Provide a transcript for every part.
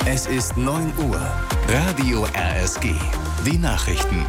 Es ist 9 Uhr. Radio RSG. Die Nachrichten.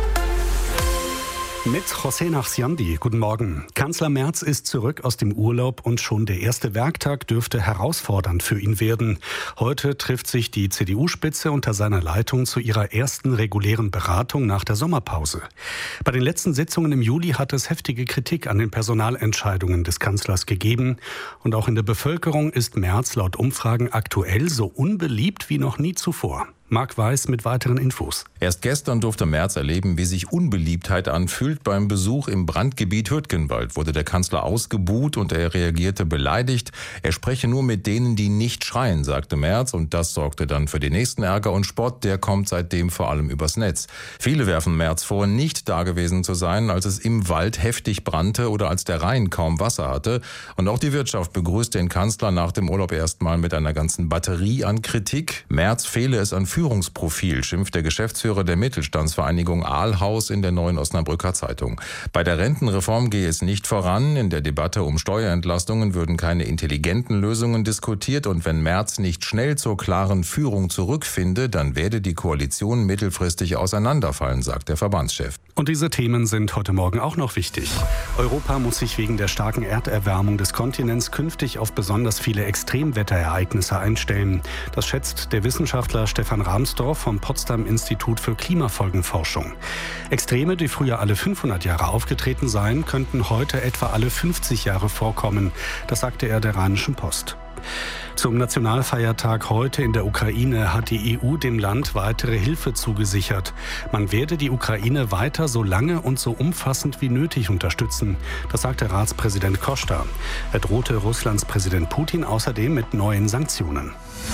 Mit José Nachsiandi. Guten Morgen. Kanzler Merz ist zurück aus dem Urlaub und schon der erste Werktag dürfte herausfordernd für ihn werden. Heute trifft sich die CDU-Spitze unter seiner Leitung zu ihrer ersten regulären Beratung nach der Sommerpause. Bei den letzten Sitzungen im Juli hat es heftige Kritik an den Personalentscheidungen des Kanzlers gegeben. Und auch in der Bevölkerung ist Merz laut Umfragen aktuell so unbeliebt wie noch nie zuvor. Marc Weiß mit weiteren Infos. Erst gestern durfte Merz erleben, wie sich Unbeliebtheit anfühlt. Beim Besuch im Brandgebiet Hürtgenwald wurde der Kanzler ausgebuht und er reagierte beleidigt. Er spreche nur mit denen, die nicht schreien, sagte Merz. Und das sorgte dann für den nächsten Ärger und Spott. Der kommt seitdem vor allem übers Netz. Viele werfen Merz vor, nicht dagewesen zu sein, als es im Wald heftig brannte oder als der Rhein kaum Wasser hatte. Und auch die Wirtschaft begrüßt den Kanzler nach dem Urlaub erstmal mit einer ganzen Batterie an Kritik. Merz fehle es an Führungsprofil, schimpft der Geschäftsführer der Mittelstandsvereinigung Aalhaus in der Neuen Osnabrücker Zeitung. Bei der Rentenreform gehe es nicht voran. In der Debatte um Steuerentlastungen würden keine intelligenten Lösungen diskutiert. Und wenn Merz nicht schnell zur klaren Führung zurückfinde, dann werde die Koalition mittelfristig auseinanderfallen, sagt der Verbandschef. Und diese Themen sind heute Morgen auch noch wichtig. Europa muss sich wegen der starken Erderwärmung des Kontinents künftig auf besonders viele Extremwetterereignisse einstellen. Das schätzt der Wissenschaftler Stefan Rahmsdorf vom Potsdam-Institut für Klimafolgenforschung. Extreme, die früher alle 500 Jahre aufgetreten seien, könnten heute etwa alle 50 Jahre vorkommen. Das sagte er der Rheinischen Post. Zum Nationalfeiertag heute in der Ukraine hat die EU dem Land weitere Hilfe zugesichert. Man werde die Ukraine weiter so lange und so umfassend wie nötig unterstützen. Das sagte Ratspräsident Costa. Er drohte Russlands Präsident Putin außerdem mit neuen Sanktionen.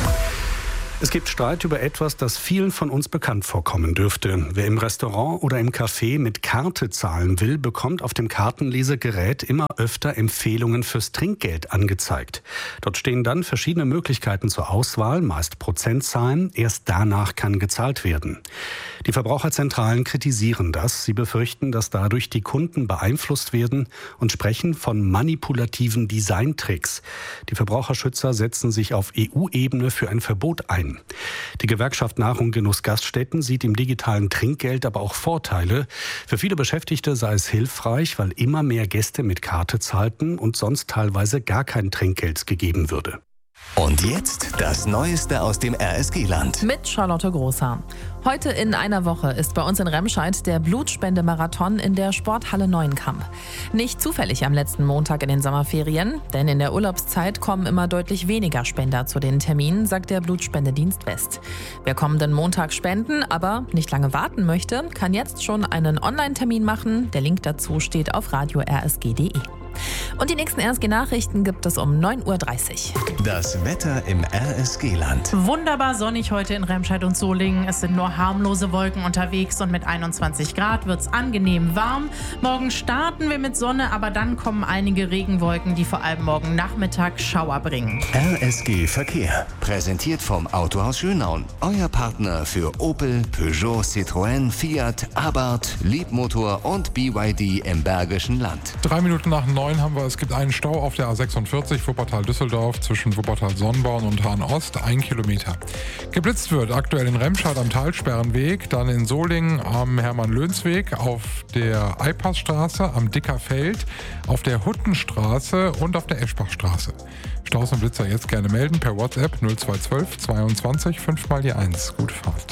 Es gibt Streit über etwas, das vielen von uns bekannt vorkommen dürfte. Wer im Restaurant oder im Café mit Karte zahlen will, bekommt auf dem Kartenlesegerät immer öfter Empfehlungen fürs Trinkgeld angezeigt. Dort stehen dann verschiedene Möglichkeiten zur Auswahl, meist Prozentzahlen. Erst danach kann gezahlt werden. Die Verbraucherzentralen kritisieren das. Sie befürchten, dass dadurch die Kunden beeinflusst werden und sprechen von manipulativen Designtricks. Die Verbraucherschützer setzen sich auf EU-Ebene für ein Verbot ein. Die Gewerkschaft Nahrung Genuss Gaststätten sieht im digitalen Trinkgeld aber auch Vorteile. Für viele Beschäftigte sei es hilfreich, weil immer mehr Gäste mit Karte zahlten und sonst teilweise gar kein Trinkgeld gegeben würde. Und jetzt das Neueste aus dem RSG-Land. Mit Charlotte Großer. Heute in einer Woche ist bei uns in Remscheid der Blutspendemarathon in der Sporthalle Neuenkamp. Nicht zufällig am letzten Montag in den Sommerferien, denn in der Urlaubszeit kommen immer deutlich weniger Spender zu den Terminen, sagt der Blutspendedienst West. Wer kommenden Montag spenden, aber nicht lange warten möchte, kann jetzt schon einen Online-Termin machen. Der Link dazu steht auf radio-rsg.de. Und die nächsten RSG-Nachrichten gibt es um 9.30 Uhr. Das Wetter im RSG-Land. Wunderbar sonnig heute in Remscheid und Solingen. Es sind nur harmlose Wolken unterwegs und mit 21 Grad wird es angenehm warm. Morgen starten wir mit Sonne, aber dann kommen einige Regenwolken, die vor allem morgen Nachmittag Schauer bringen. RSG Verkehr. Präsentiert vom Autohaus Schönaun. Euer Partner für Opel, Peugeot, Citroën, Fiat, Abarth, Liebmotor und BYD im Bergischen Land. 3 Minuten nach 9 haben wir, es gibt einen Stau auf der A46 Wuppertal-Düsseldorf zwischen Wuppertal-Sonnenborn und Hahn-Ost, 1 Kilometer. Geblitzt wird aktuell in Remscheid am Talsperrenweg, dann in Solingen am Hermann-Löns-Weg, auf der Eipassstraße, am Dickerfeld, auf der Huttenstraße und auf der Eschbachstraße. Staus und Blitzer jetzt gerne melden per WhatsApp 0212 22 5 mal die 1. Gute Fahrt.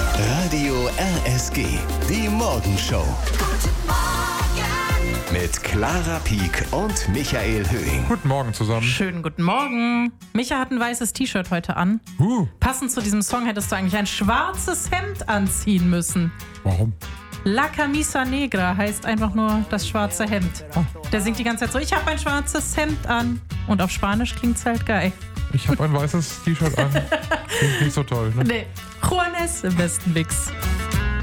Radio RSG, die Morgenshow. Mit Clara Pieck und Michael Höhing. Guten Morgen zusammen. Schönen guten Morgen. Micha hat ein weißes T-Shirt heute an. Passend zu diesem Song hättest du eigentlich ein schwarzes Hemd anziehen müssen. Warum? La Camisa Negra heißt einfach nur das schwarze Hemd. Der singt die ganze Zeit so, ich habe ein schwarzes Hemd an. Und auf Spanisch klingt's halt geil. Ich habe ein weißes T-Shirt an. Klingt nicht so toll, ne? Nee, Juanes im besten Mix.